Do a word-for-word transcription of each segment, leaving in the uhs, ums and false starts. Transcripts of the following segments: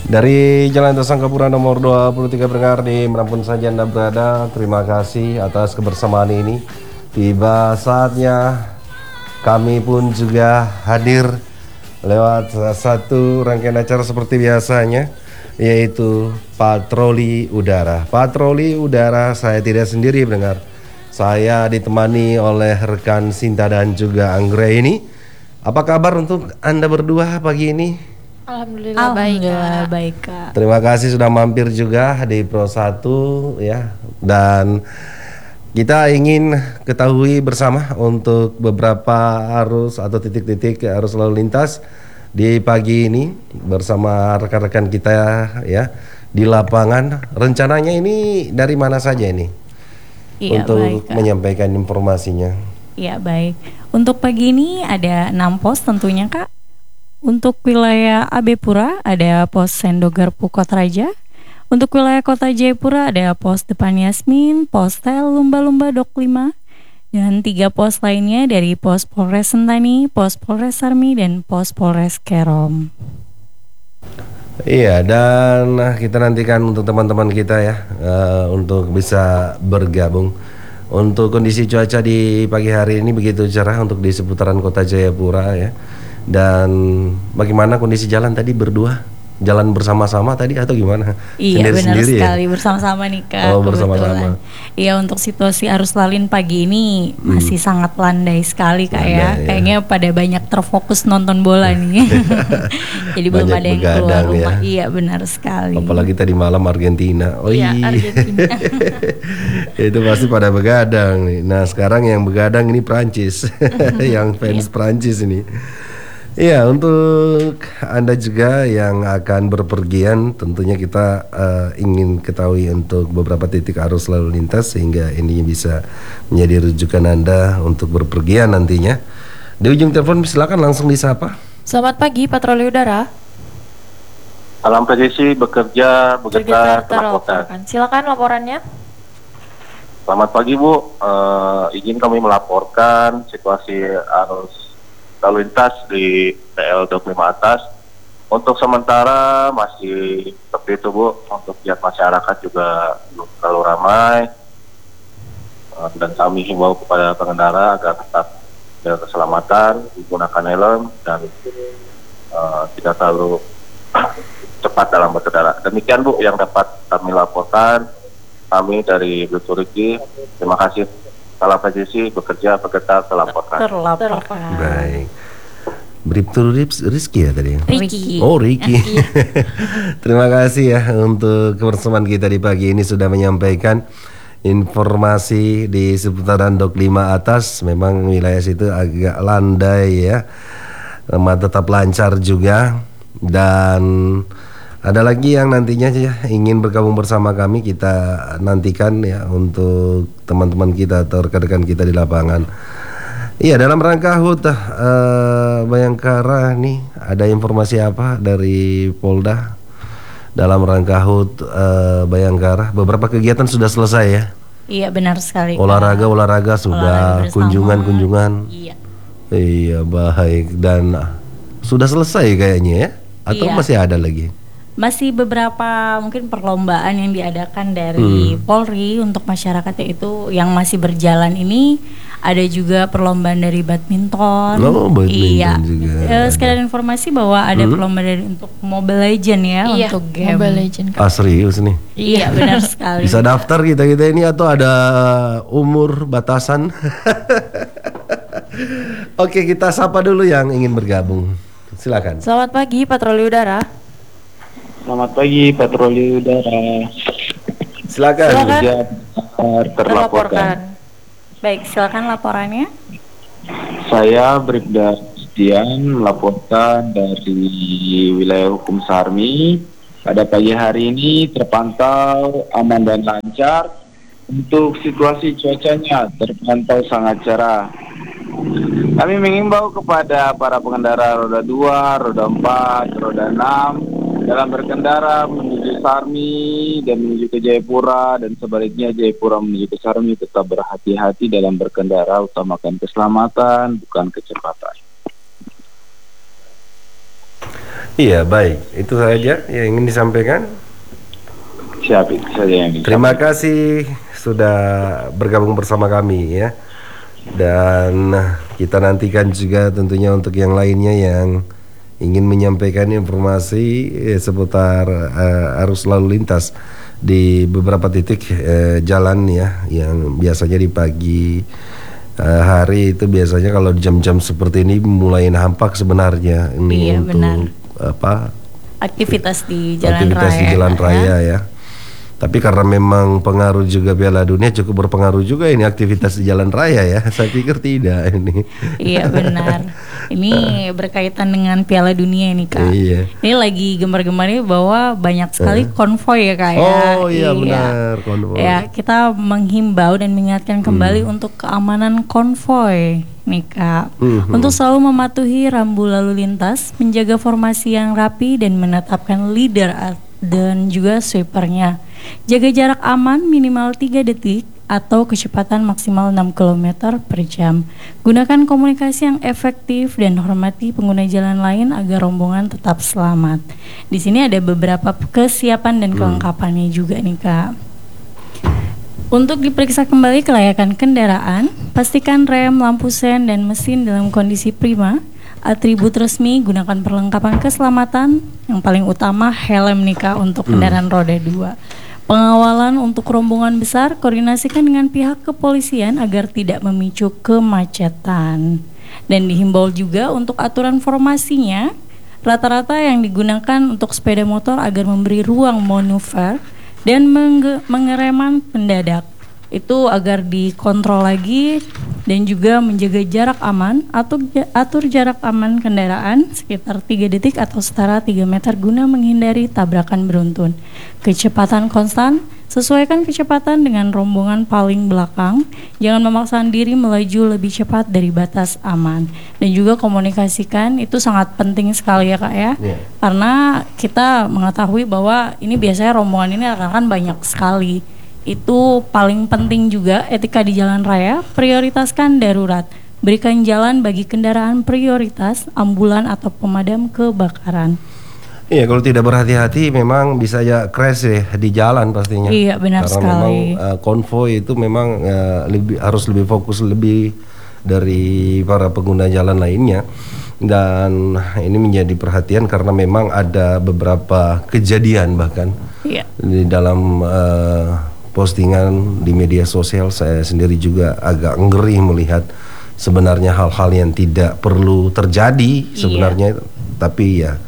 Dari Jalan Tasangkapura nomor dua puluh tiga pendengar di manapun saja Anda berada, terima kasih atas kebersamaan ini. Tiba saatnya kami pun juga hadir lewat satu rangkaian acara seperti biasanya, yaitu Patroli Udara. Patroli Udara saya tidak sendiri pendengar. Saya ditemani oleh rekan Sinta dan juga Anggra ini. Apa kabar untuk Anda berdua pagi ini? Alhamdulillah, Alhamdulillah baik, baik Kak. Terima kasih sudah mampir juga di Pro satu ya. Dan kita ingin ketahui bersama untuk beberapa arus atau titik-titik arus lalu lintas di pagi ini bersama rekan-rekan kita ya di lapangan. Rencananya ini dari mana saja ini? Iya, untuk baik, Kak. menyampaikan informasinya. Iya baik. Untuk pagi ini ada enam pos tentunya Kak. Untuk wilayah A B Pura ada pos Sendogarpu Kotraja. Untuk wilayah Kota Jayapura ada pos Depan Yasmin, pos Tel Lumba-Lumba Dok lima, dan tiga pos lainnya dari pos Polres Sentani, pos Polres Sarmi, dan pos Polres Kerom. Iya, dan kita nantikan untuk teman-teman kita ya uh, untuk bisa bergabung. Untuk kondisi cuaca di pagi hari ini begitu cerah untuk di seputaran Kota Jayapura ya. Dan bagaimana kondisi jalan tadi berdua? Jalan bersama-sama tadi atau gimana? Iya benar sendiri sekali ya? bersama-sama nih Kak. Oh, bersama-sama. Iya, untuk situasi arus lalin pagi ini Hmm. masih sangat landai sekali Kak Landai, ya. ya. Kayaknya pada banyak terfokus nonton bola nih. Jadi belum Banyak ada yang begadang keluar rumah. ya. Iya benar sekali. Apalagi tadi malam Argentina. Oh Iya, iya. Argentina. Itu pasti pada begadang nih. Nah, sekarang yang begadang ini Prancis. Yang fans Prancis ini. Iya, untuk Anda juga yang akan berpergian, tentunya kita uh, ingin ketahui untuk beberapa titik arus lalu lintas sehingga ini bisa menjadi rujukan Anda untuk berpergian nantinya. Di ujung telepon silakan langsung disapa. Selamat pagi, Patroli Udara. Salam presisi bekerja bergetar melaporkan. terlaporkan. Silakan laporannya. Selamat pagi Bu, Eh, izin kami melaporkan situasi arus lalu lintas di P L dua puluh lima atas. Untuk sementara masih seperti itu Bu, untuk pihak masyarakat juga belum terlalu ramai. Eh, dan kami himbau kepada pengendara agar tetap jaga keselamatan, menggunakan helm dan eh, tidak terlalu cepat dalam berkendara. Demikian Bu yang dapat kami laporkan. Kami dari Beturiki, terima kasih. Salam presisi bekerja bergetar terlaporkan. Terlaporkan. Baik. Bribtu Rizky ya tadi. Ricky. Oh Ricky. Terima kasih ya untuk kebersamaan kita di pagi ini sudah menyampaikan informasi di seputaran Dok lima atas. Memang wilayah situ agak landai ya, memang tetap lancar juga. Dan ada lagi yang nantinya ya ingin bergabung bersama kami, kita nantikan ya untuk teman-teman kita atau rekan-rekan kita di lapangan. Iya, dalam rangka H U T uh, Bayangkara nih ada informasi apa dari Polda dalam rangka H U T uh, Bayangkara? Beberapa kegiatan sudah selesai ya. Iya benar sekali Kak. Olahraga olahraga sudah, Olahraga bersama. kunjungan-kunjungan. Iya. Iya baik, dan sudah selesai kayaknya ya? Atau Iya. masih ada lagi? Masih beberapa mungkin perlombaan yang diadakan dari Hmm. Polri untuk masyarakatnya itu yang masih berjalan ini. Ada juga perlombaan dari badminton. Oh, badminton iya. juga Eh, ada. sekadar informasi bahwa ada Hmm. perlombaan dari untuk Mobile Legend ya, Iya, untuk game. Mobile Legend. Ah serius nih? Iya benar sekali. Bisa daftar kita-kita ini atau ada umur batasan? Oke, kita sapa dulu yang ingin bergabung. Silakan. Selamat pagi, Patroli Udara. Selamat pagi Patroli Udara. Silakan. Silakan. Bekerja bergetar terlaporkan. Baik, silakan laporannya. Saya Bribda Setian melaporkan dari wilayah hukum Sarmi. Pada pagi hari ini terpantau aman dan lancar. Untuk situasi cuacanya terpantau sangat cerah. Kami mengimbau kepada para pengendara roda dua, roda empat, roda enam dalam berkendara menuju Sarmi dan menuju ke Jayapura dan sebaliknya Jayapura menuju ke Sarmi tetap berhati-hati dalam berkendara, utamakan keselamatan bukan kecepatan. Iya, baik. Itu saja yang ingin disampaikan. Siap, itu saja yang disampaikan. Terima kasih sudah bergabung bersama kami ya. Dan kita nantikan juga tentunya untuk yang lainnya yang ingin menyampaikan informasi eh, seputar eh, arus lalu lintas di beberapa titik eh, jalan ya, yang biasanya di pagi eh, hari itu biasanya kalau jam-jam seperti ini mulai nampak sebenarnya ini Iya, untuk benar. apa Aktivitas di jalan aktivitas raya. di jalan ya. raya ya. Tapi karena memang pengaruh juga Piala Dunia cukup berpengaruh juga ini aktivitas di jalan raya ya. Saya pikir tidak ini. Iya benar. Ini berkaitan dengan Piala Dunia ini Kak. Iya. Ini lagi gemar-gemarnya bahwa banyak sekali konvoy ya Kak ya. Oh iya benar, konvoy. Ya, kita menghimbau dan mengingatkan kembali Hmm. untuk keamanan konvoy nih Kak. Mhm. Untuk selalu mematuhi rambu lalu lintas, menjaga formasi yang rapi dan menetapkan leader at- dan juga sweepernya. Jaga jarak aman minimal tiga detik atau kecepatan maksimal enam kilometer per jam. Gunakan komunikasi yang efektif dan hormati pengguna jalan lain agar rombongan tetap selamat. Di sini ada beberapa kesiapan dan kelengkapannya juga nih Kak. Untuk diperiksa kembali kelayakan kendaraan, pastikan rem, lampu sen, dan mesin dalam kondisi prima. Atribut resmi, gunakan perlengkapan keselamatan. Yang paling utama helm nih Kak untuk kendaraan roda dua. Pengawalan untuk rombongan besar, koordinasikan dengan pihak kepolisian agar tidak memicu kemacetan. Dan dihimbau juga untuk aturan formasinya, rata-rata yang digunakan untuk sepeda motor agar memberi ruang manuver dan menge- mengereman pendadak. Itu agar dikontrol lagi dan juga menjaga jarak aman atau ja- atur jarak aman kendaraan sekitar tiga detik atau setara tiga meter guna menghindari tabrakan beruntun. Kecepatan konstan, sesuaikan kecepatan dengan rombongan paling belakang. Jangan memaksakan diri melaju lebih cepat dari batas aman. Dan juga komunikasikan, itu sangat penting sekali ya Kak ya. Iya. Karena kita mengetahui bahwa ini biasanya rombongan ini akan banyak sekali. Itu paling penting juga etika di jalan raya, prioritaskan darurat. Berikan jalan bagi kendaraan prioritas, ambulan atau pemadam kebakaran. Iya, kalau tidak berhati-hati memang bisa ya crash ya di jalan pastinya. Iya, benar Karena sekali. memang uh, konvoy itu memang uh, lebih harus lebih fokus lebih dari para pengguna jalan lainnya. Dan ini menjadi perhatian karena memang ada beberapa kejadian bahkan Iya. di dalam uh, postingan di media sosial. Saya sendiri juga agak ngeri melihat sebenarnya hal-hal yang tidak perlu terjadi sebenarnya, tapi ya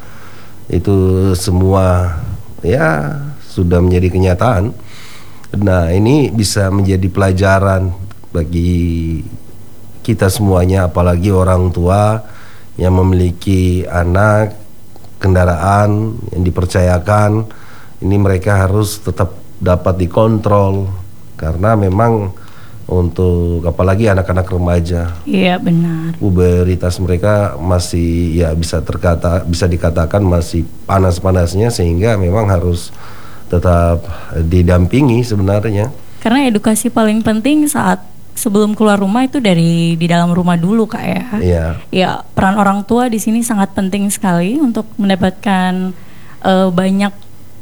itu semua ya sudah menjadi kenyataan. Nah, ini bisa menjadi pelajaran bagi kita semuanya, apalagi orang tua yang memiliki anak, kendaraan yang dipercayakan. Ini mereka harus tetap dapat dikontrol karena memang untuk apalagi anak-anak remaja, Iya, benar. puberitas mereka masih ya bisa terkata bisa dikatakan masih panas-panasnya, sehingga memang harus tetap didampingi sebenarnya. Karena edukasi paling penting saat sebelum keluar rumah itu dari di dalam rumah dulu Kak ya. Iya. Ya, peran orang tua di sini sangat penting sekali untuk mendapatkan eh, banyak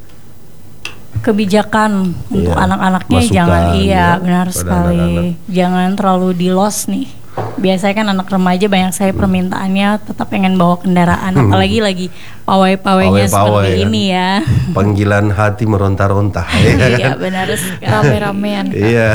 kebijakan untuk Iya, anak-anaknya. masukan, Jangan iya ya, benar pada sekali. anak-anak. Jangan terlalu di loss nih. Biasanya kan anak remaja banyak saya permintaannya tetap pengen bawa kendaraan, apalagi lagi pawai-pawainya Pawai-pawai seperti kan. ini ya. Panggilan hati meronta-ronta. ya Iya kan? benar sekali. Rame-ramean. Iya.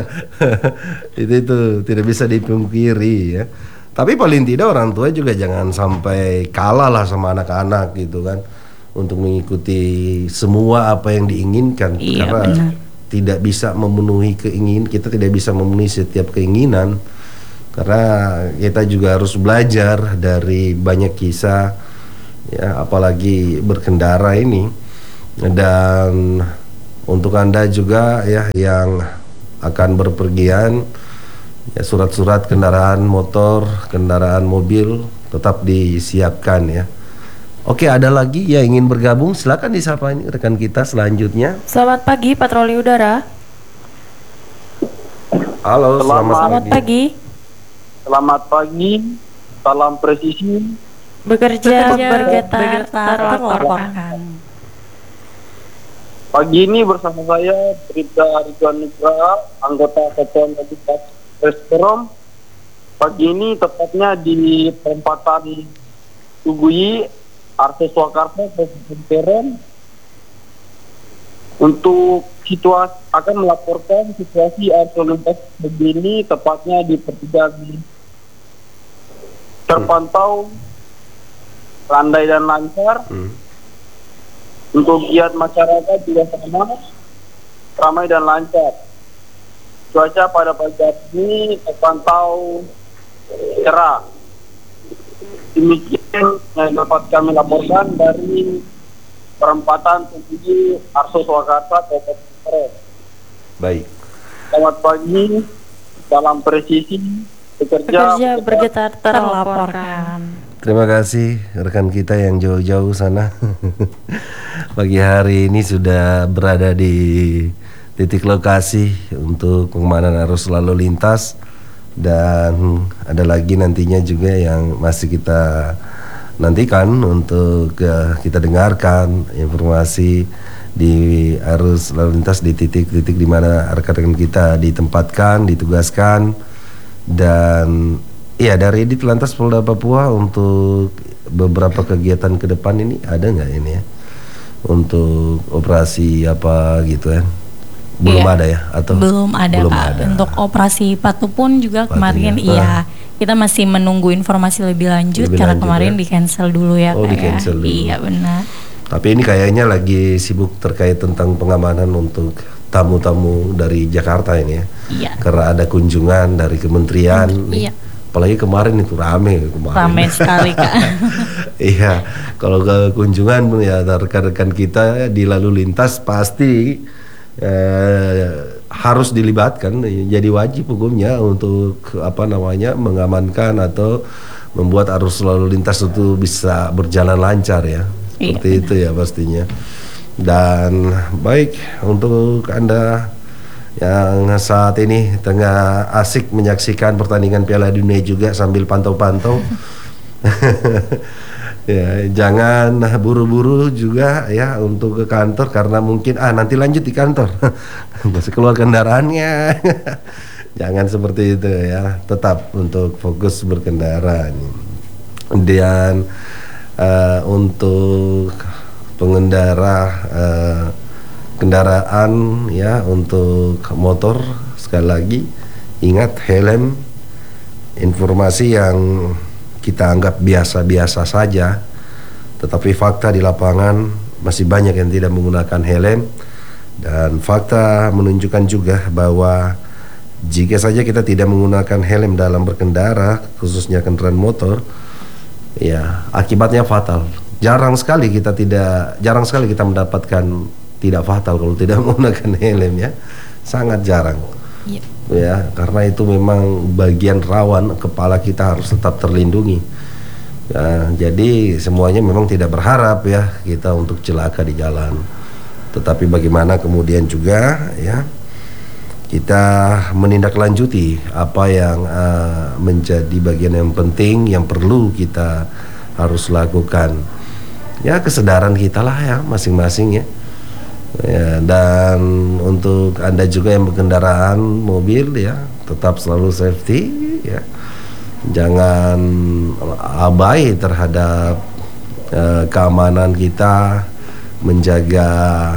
itu itu tidak bisa dipungkiri ya. Tapi paling tidak orang tua juga jangan sampai kalah lah sama anak-anak gitu kan, untuk mengikuti semua apa yang diinginkan. Iya, Karena benar. tidak bisa memenuhi keinginan, kita tidak bisa memenuhi setiap keinginan. Karena kita juga harus belajar dari banyak kisah ya, apalagi berkendara ini. Dan untuk Anda juga ya yang akan berpergian, ya, surat-surat kendaraan motor, kendaraan mobil tetap disiapkan ya. Oke, ada lagi yang ingin bergabung, silakan disapa ini rekan kita selanjutnya. Selamat pagi patroli udara. Halo, selamat, Selamat pagi. pagi. Selamat pagi, salam presisi Bekerja, Bekerja, bergetar, bergetar, terlaporkan. terlaporkan. Pagi ini bersama saya Bribda Ridwan Nugraha, anggota Satuan Legislasi Restorom. Pagi ini tepatnya di perempatan Tuguyi, Arso Swakarsa, Kabupaten Serang, untuk situasi akan melaporkan situasi arus lalu lintas pagi ini tepatnya di pertigaan terpantau landai dan lancar. Hmm. Untuk giat masyarakat juga sama, ramai dan lancar. Cuaca pada pagi hari ini terpantau cerah. Demikian yang dapat kami laporkan dari perempatan Tuguyi Arso Swakarsa Kabupaten Serang. Baik. Selamat pagi, salam presisi, bekerja, Bekerja, bergetar, terlaporkan. Terlaporkan. Terima kasih rekan kita yang jauh-jauh sana. Pagi hari ini sudah berada di titik lokasi untuk pengamanan arus lalu lintas, dan ada lagi nantinya juga yang masih kita nantikan untuk uh, kita dengarkan informasi di arus lalu lintas di titik-titik di mana rekan-rekan kita ditempatkan, ditugaskan. Dan iya, dari Ditlantas Polda Papua untuk beberapa kegiatan ke depan ini ada nggak ini ya? Untuk operasi apa gitu kan? Belum Iya. ada ya? Atau Belum ada belum Kak. ada. Untuk operasi Patu pun juga Patunya. kemarin Ah. iya. Kita masih menunggu informasi lebih lanjut Lebih karena lanjut, kemarin ya. di cancel dulu ya Oh, Kak. di ya. cancel dulu. Iya benar. Tapi ini kayaknya lagi sibuk terkait tentang pengamanan untuk tamu-tamu dari Jakarta ini ya. Iya. Karena ada kunjungan dari kementerian. nih. Iya. Apalagi kemarin itu rame kemarin. Ramai sekali Kak. Iya, kalau ke kunjungan ya rekan-rekan kita di lalu lintas pasti eh, harus dilibatkan, jadi wajib hukumnya untuk apa namanya mengamankan atau membuat arus lalu lintas itu bisa berjalan lancar ya. Iya, Seperti itu ya pastinya. Dan baik untuk Anda yang saat ini tengah asik menyaksikan pertandingan Piala Dunia juga sambil pantau-pantau. Ya, jangan buru-buru juga ya untuk ke kantor karena mungkin ah nanti lanjut di kantor. Masih keluar kendaraannya. Jangan seperti itu ya. Tetap untuk fokus berkendara. Dan uh, untuk pengendara uh, kendaraan ya, untuk motor sekali lagi ingat helm, informasi yang kita anggap biasa-biasa saja, tetapi fakta di lapangan masih banyak yang tidak menggunakan helm. Dan fakta menunjukkan juga bahwa jika saja kita tidak menggunakan helm dalam berkendara, khususnya kendaraan motor, ya akibatnya fatal. Jarang sekali kita tidak, jarang sekali kita mendapatkan tidak fatal kalau tidak menggunakan helm ya, sangat jarang. Iya. Ya, karena itu memang bagian rawan, kepala kita harus tetap terlindungi. Ya, jadi semuanya memang tidak berharap ya kita untuk celaka di jalan. Tetapi bagaimana kemudian juga ya kita menindaklanjuti apa yang uh, menjadi bagian yang penting yang perlu kita harus lakukan. Ya, kesadaran kita lah ya masing-masing ya. Ya, dan untuk Anda juga yang berkendaraan mobil ya, tetap selalu safety ya. Jangan abai terhadap uh, keamanan kita, menjaga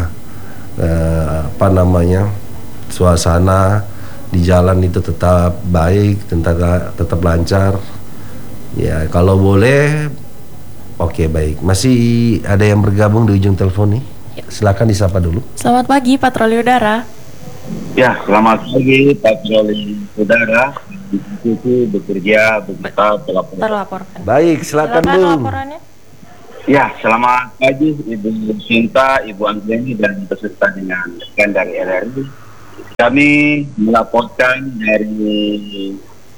uh, apa namanya suasana di jalan itu tetap baik, tetap tetap lancar. Ya, kalau boleh. Oke, baik. Masih ada yang bergabung di ujung telepon nih. Silakan disapa dulu. Selamat pagi, patroli udara. Ya, selamat pagi patroli udara. Itu bekerja beserta pelapor. Terlaporkan. Baik, silakan, Silakan Bung. laporannya. Ya, selamat pagi Ibu Sinta, Ibu Anggeni dan beserta dengan rekan dari R R I. Kami melaporkan dari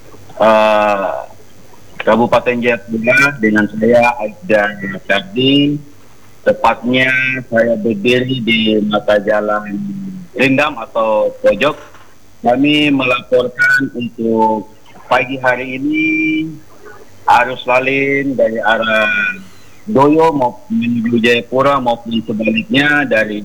uh, Kabupaten Jayapura dengan saya Aida Sardi. Tepatnya saya berdiri di mata jalan Rindam atau pojok. Kami melaporkan untuk pagi hari ini arus lalin dari arah Doyo maupun menuju Jayapura maupun sebaliknya dari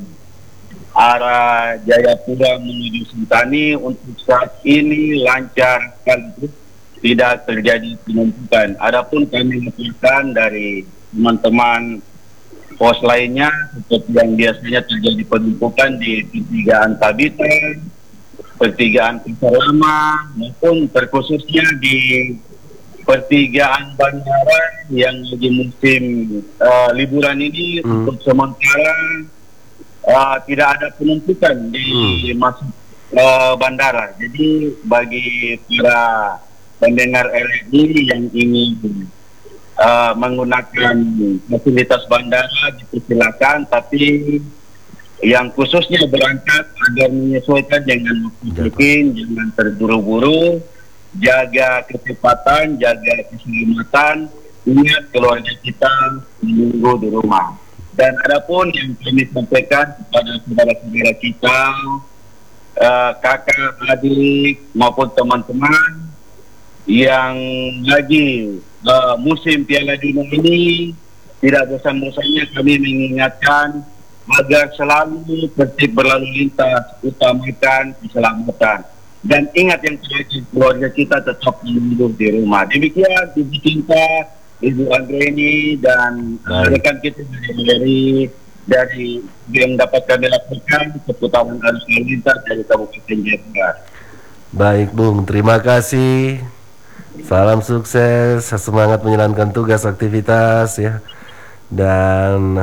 arah Jayapura menuju Sentani untuk saat ini lancar sekaligus, tidak terjadi penumpukan. Adapun kami laporkan dari teman-teman pos lainnya seperti yang biasanya terjadi penumpukan di pertigaan Tabita, pertigaan Pasar Lama maupun terkhususnya di pertigaan Bandara yang lagi musim uh, liburan ini hmm. untuk sementara uh, tidak ada penumpukan di hmm. masuk uh, bandara. Jadi bagi para pendengar R R I yang ingin uh, menggunakan fasilitas bandara dipersilakan, tapi yang khususnya berangkat agar menyesuaikan dengan mungkin, jangan terburu-buru. Jaga kecepatan, jaga keselamatan, ingat keluarga kita menunggu di rumah. Dan adapun yang kami sampaikan kepada saudara-saudara kita, uh, kakak, adik maupun teman-teman yang lagi uh, musim Piala Dunia ini, tidak bosan-bosannya kami mengingatkan agar selalu tertib berlalu lintas, utamakan keselamatan. Dan ingat yang terakhir, keluarga kita tetap menunggu di rumah. Demikian Ibu Cinta, Ibu Anggreni dan uh, rekan kita dari dari yang dapat kami laporkan seputaran arus lalu lintas dari Kabupaten Jayapura. Baik Bung, terima kasih. Salam sukses, semangat menjalankan tugas aktivitas ya. Dan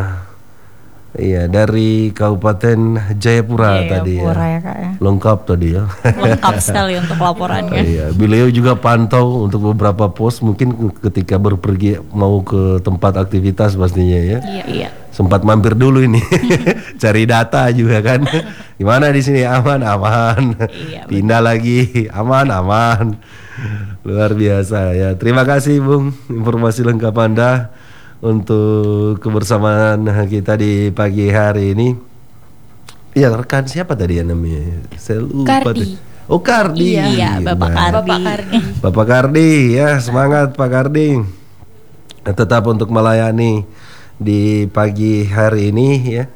iya, dari Kabupaten Jayapura, Jayapura tadi ya. ya Kak, ya. Lengkap tadi ya. Lengkap sekali untuk laporannya. Iya, beliau juga pantau untuk beberapa pos, mungkin ketika berpergi mau ke tempat aktivitas pastinya ya. Iya, iya. Sempat mampir dulu ini. Cari data juga kan. Gimana di sini? Aman, aman. Iya, pindah betul. Lagi, aman, aman. Luar biasa ya. Terima kasih Bung, informasi lengkap Anda untuk kebersamaan kita di pagi hari ini. Ya, rekan siapa tadi ya namanya? Saya lupa. Kardi. Oh, Kardi. Iya, iya Bapak nah, Kardi. Bapak Kardi. Bapak Kardi ya, semangat Pak Kardi. Tetap untuk melayani di pagi hari ini ya.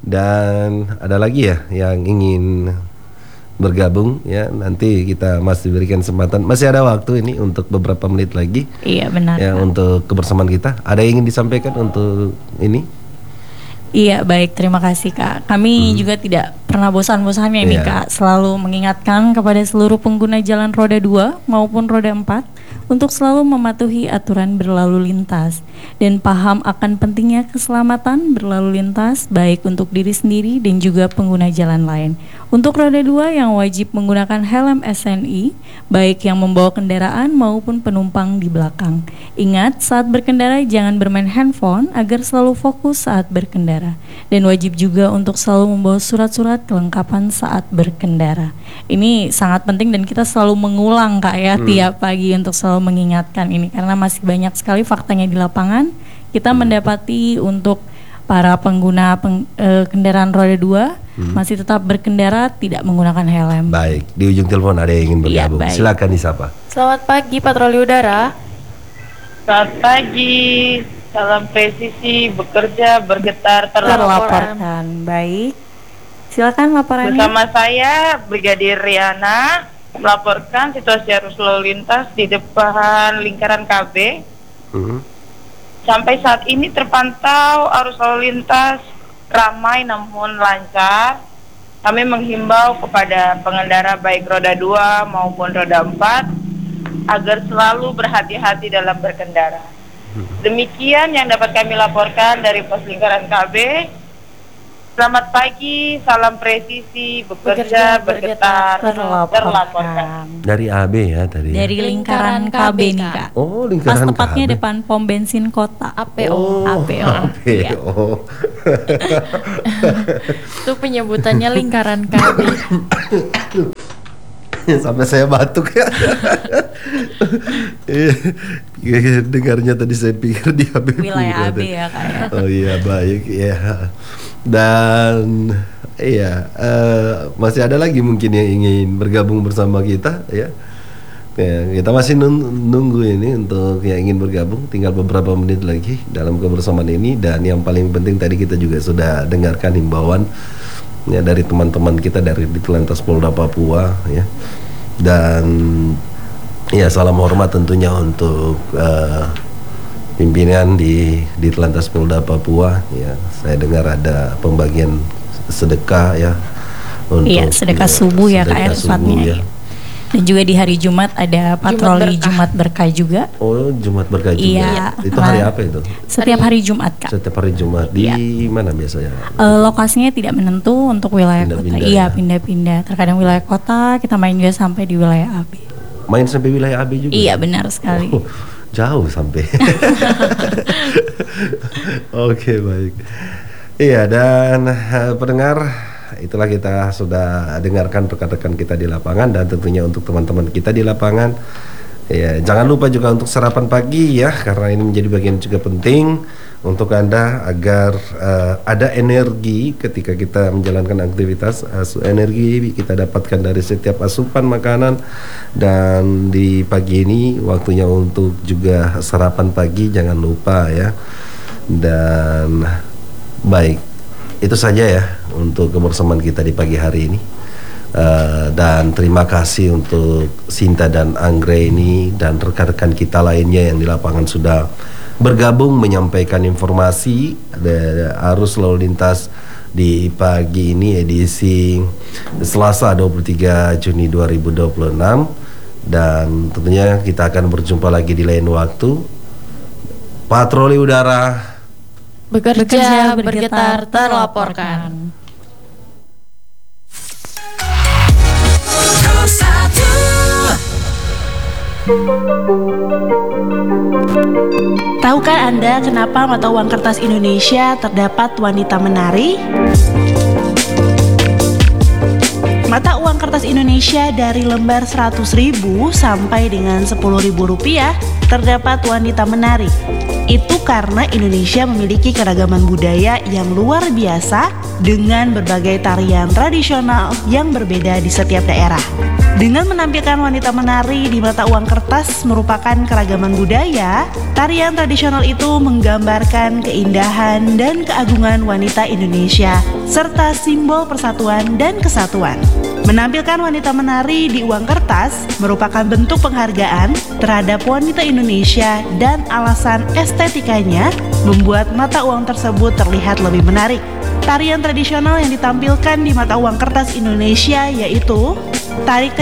Dan ada lagi ya yang ingin bergabung ya, nanti kita masih berikan kesempatan, masih ada waktu ini untuk beberapa menit lagi. Iya benar. Ya, untuk kebersamaan kita. Ada yang ingin disampaikan untuk ini? Iya baik, terima kasih Kak. Kami hmm. juga tidak pernah bosan-bosannya ini yeah. Kak, selalu mengingatkan kepada seluruh pengguna jalan roda dua maupun roda empat untuk selalu mematuhi aturan berlalu lintas dan paham akan pentingnya keselamatan berlalu lintas baik untuk diri sendiri dan juga pengguna jalan lain. Untuk roda dua yang wajib menggunakan helm S N I baik yang membawa kendaraan maupun penumpang di belakang. Ingat, saat berkendara jangan bermain handphone agar selalu fokus saat berkendara, dan wajib juga untuk selalu membawa surat-surat kelengkapan saat berkendara. Ini sangat penting dan kita selalu mengulang Kak ya hmm. tiap pagi untuk selalu mengingatkan ini, karena masih banyak sekali faktanya di lapangan kita mendapati untuk para pengguna peng, e, kendaraan roda dua hmm. masih tetap berkendara tidak menggunakan helm. Baik, di ujung telepon ada yang ingin bergabung. Ya, silakan disapa. Selamat pagi patroli udara. Selamat pagi, salam presisi, bekerja, bergetar, terlaporkan. Terlaporkan. Baik, silakan laporannya. Bersama saya Brigadir Riana melaporkan situasi arus lalu lintas di depan lingkaran K B. Hmm. Sampai saat ini terpantau arus lalu lintas ramai namun lancar. Kami menghimbau kepada pengendara baik roda dua maupun roda empat agar selalu berhati-hati dalam berkendara. Demikian yang dapat kami laporkan dari pos lingkaran K B. Selamat pagi, salam presisi, bekerja, bergetar, terlaporkan. terlaporkan. Dari A B ya tadi. Dari lingkaran K B nih Kak. Oh, lingkaran Pas tepatnya K B. depan pom bensin kota. A P O. Oh, A P O. A P O. Itu penyebutannya lingkaran K B. Sampai saya batuk ya. Dengarnya tadi saya pikir di A B. Wilayah A B ya Kak ya. Oh iya, baik ya. Dan iya, uh, masih ada lagi mungkin yang ingin bergabung bersama kita ya. Ya, kita masih nunggu ini untuk yang ingin bergabung, tinggal beberapa menit lagi dalam kebersamaan ini. Dan yang paling penting tadi kita juga sudah dengarkan himbauan ya dari teman-teman kita dari Ditlantas Polda Papua ya. Dan ya salam hormat tentunya untuk uh, pimpinan di Ditlantas Polda Papua ya. Saya dengar ada pembagian sedekah ya untuk iya, sedekah ya, subuh ya sedekah Kak subuh, ya. Dan juga di hari Jumat ada patroli Jumat Berkah, Jumat Berkah juga. Oh, Jumat Berkah juga. Iya. Itu hari apa itu? Setiap hari Jumat, Kak. Setiap hari Jumat. Di iya. mana biasanya? Uh, lokasinya tidak menentu untuk wilayah pindah-pindah kota. ya? Iya, pindah-pindah. Terkadang wilayah kota, kita main juga sampai di wilayah A B. Main sampai wilayah A B juga? Iya, benar sekali. Oh, jauh sampai. Oke, baik. Iya, dan uh, pendengar, itulah kita sudah dengarkan rekan-rekan kita di lapangan. Dan tentunya untuk teman-teman kita di lapangan ya, jangan lupa juga untuk sarapan pagi ya, karena ini menjadi bagian juga penting untuk Anda agar uh, ada energi ketika kita menjalankan aktivitas. Asu energi kita dapatkan dari setiap asupan makanan. Dan di pagi ini waktunya untuk juga sarapan pagi, jangan lupa ya. Dan baik, itu saja ya untuk kebersamaan kita di pagi hari ini. Uh, dan terima kasih untuk Sinta dan Anggrek ini dan rekan-rekan kita lainnya yang di lapangan sudah bergabung menyampaikan informasi ada arus lalu lintas di pagi ini edisi Selasa dua puluh tiga Juni dua ribu dua puluh enam. Dan tentunya kita akan berjumpa lagi di lain waktu. Patroli udara bekerja, bekerja bergetar, terlaporkan. Tahukah Anda kenapa mata uang kertas Indonesia terdapat wanita menari? Mata uang kertas Indonesia dari lembar seratus ribu sampai dengan sepuluh ribu rupiah terdapat wanita menari. Itu karena Indonesia memiliki keragaman budaya yang luar biasa dengan berbagai tarian tradisional yang berbeda di setiap daerah. Dengan menampilkan wanita menari di mata uang kertas merupakan keragaman budaya, tarian tradisional itu menggambarkan keindahan dan keagungan wanita Indonesia serta simbol persatuan dan kesatuan. Menampilkan wanita menari di uang kertas merupakan bentuk penghargaan terhadap wanita Indonesia dan alasan estetikanya membuat mata uang tersebut terlihat lebih menarik. Tarian tradisional yang ditampilkan di mata uang kertas Indonesia yaitu tari